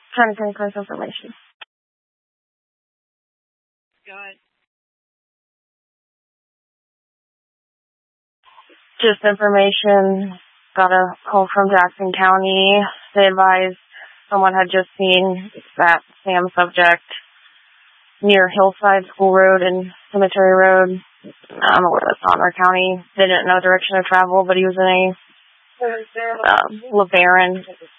trying to confirm information. Go ahead. Just information. Got a call from Jackson County. They advised someone had just seen that Sam subject near Hillside School Road and Cemetery Road. I don't know where that's on our county. They didn't know direction of travel, but he was in a LeBaron